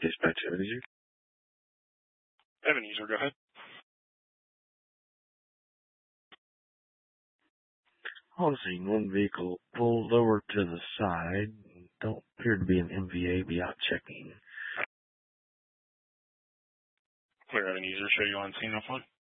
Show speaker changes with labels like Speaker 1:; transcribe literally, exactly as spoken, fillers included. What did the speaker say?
Speaker 1: Dispatch Ebenezer.
Speaker 2: Ebenezer, go ahead.
Speaker 1: On scene, one vehicle pulled over to the side. Don't appear to be an M V A. Be out checking.
Speaker 2: Clear, Ebenezer. Show you on scene, no fun.